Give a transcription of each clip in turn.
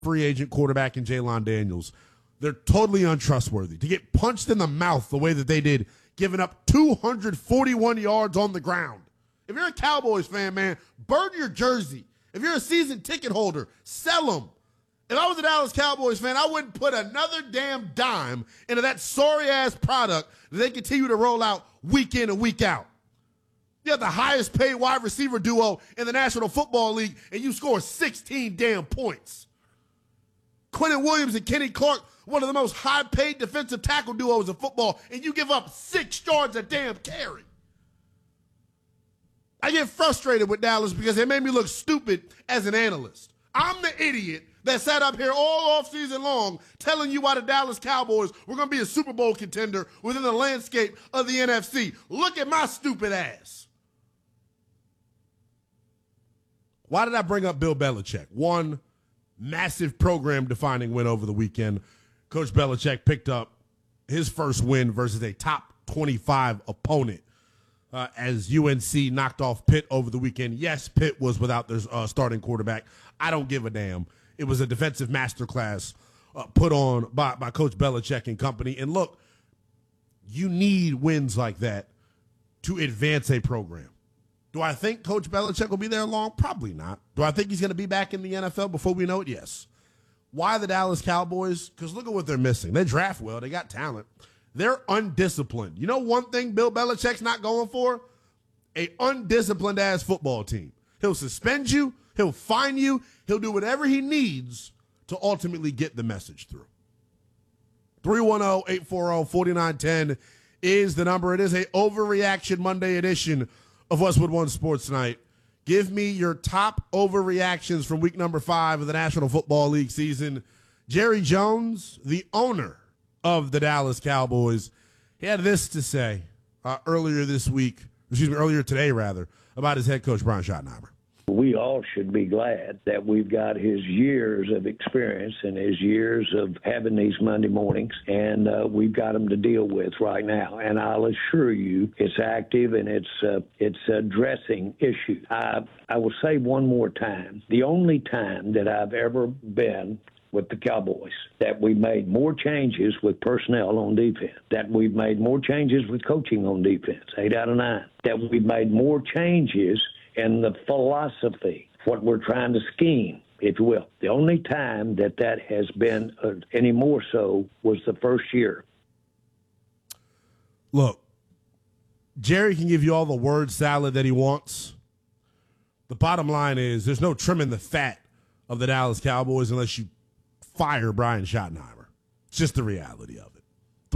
free agent quarterback in Jaylon Daniels. They're totally untrustworthy. To get punched in the mouth the way that they did, giving up 241 yards on the ground. If you're a Cowboys fan, man, burn your jersey. If you're a season ticket holder, sell them. If I was a Dallas Cowboys fan, I wouldn't put another damn dime into that sorry-ass product that they continue to roll out week in and week out. You have the highest paid wide receiver duo in the National Football League, and you score 16 damn points. Quinnen Williams and Kenny Clark, one of the most high-paid defensive tackle duos in football, and you give up 6 yards a damn carry. I get frustrated with Dallas because they made me look stupid as an analyst. I'm the idiot that sat up here all offseason long telling you why the Dallas Cowboys were going to be a Super Bowl contender within the landscape of the NFC. Look at my stupid ass. Why did I bring up Bill Belichick? One massive program-defining win over the weekend. Coach Belichick picked up his first win versus a top 25 opponent as UNC knocked off Pitt over the weekend. Yes, Pitt was without their starting quarterback. I don't give a damn. It was a defensive masterclass put on by Coach Belichick and company. And look, you need wins like that to advance a program. Do I think Coach Belichick will be there long? Probably not. Do I think he's going to be back in the NFL before we know it? Yes. Why the Dallas Cowboys? Because look at what they're missing. They draft well. They got talent. They're undisciplined. You know one thing Bill Belichick's not going for? A undisciplined-ass football team. He'll suspend you. He'll fine you. He'll do whatever he needs to ultimately get the message through. 310-840-4910 is the number. It is a Overreaction Monday edition of Westwood One Sports Night. Give me your top overreactions from week number 5 of the National Football League season. Jerry Jones, the owner of the Dallas Cowboys, he had this to say earlier today, about his head coach, Brian Schottenheimer. We all should be glad that we've got his years of experience and his years of having these Monday mornings, and we've got them to deal with right now. And I'll assure you it's active and it's addressing issues. I will say one more time, the only time that I've ever been with the Cowboys that we made more changes with personnel on defense, that we've made more changes with coaching on defense, 8 out of 9, that we've made more changes in the philosophy, what we're trying to scheme, if you will. The only time that has been any more so was the first year. Look, Jerry can give you all the word salad that he wants. The bottom line is there's no trimming the fat of the Dallas Cowboys unless you fire Brian Schottenheimer. It's just the reality of it.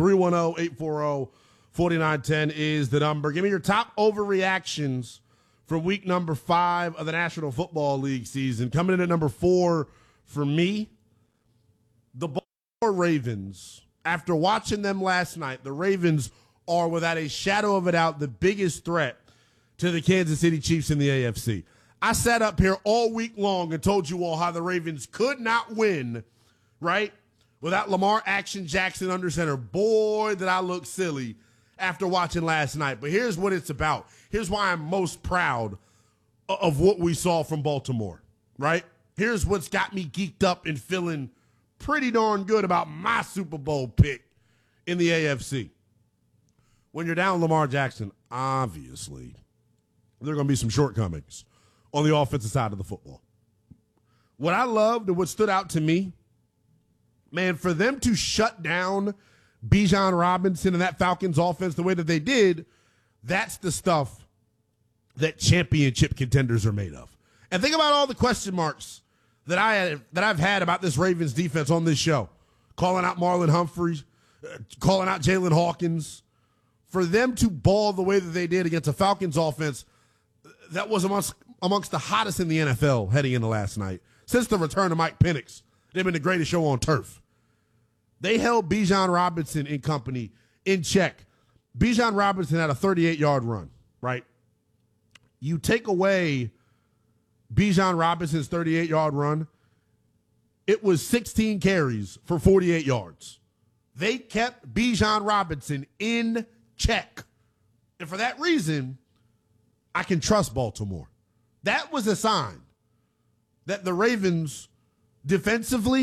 310-840-4910 is the number. Give me your top overreactions from week number 5 of the National Football League season. Coming in at number 4 for me, the Baltimore Ravens. After watching them last night, the Ravens are without a shadow of a doubt the biggest threat to the Kansas City Chiefs in the AFC. I sat up here all week long and told you all how the Ravens could not win, right, without Lamar Action Jackson under center. Boy, did I look silly after watching last night. But here's what it's about. Here's why I'm most proud of what we saw from Baltimore, right? Here's what's got me geeked up and feeling pretty darn good about my Super Bowl pick in the AFC. When you're down Lamar Jackson, obviously, there are going to be some shortcomings on the offensive side of the football. What I loved and what stood out to me, man, for them to shut down Bijan Robinson and that Falcons offense the way that they did, that's the stuff that championship contenders are made of. And think about all the question marks that I've had about this Ravens defense on this show. Calling out Marlon Humphreys, calling out Jalen Hawkins. For them to ball the way that they did against a Falcons offense that was amongst the hottest in the NFL heading into last night. Since the return of Mike Penix, they've been the greatest show on turf. They held Bijan Robinson and company in check. Bijan Robinson had a 38-yard run, right? You take away Bijan Robinson's 38-yard run, it was 16 carries for 48 yards. They kept Bijan Robinson in check. And for that reason, I can trust Baltimore. That was a sign that the Ravens defensively,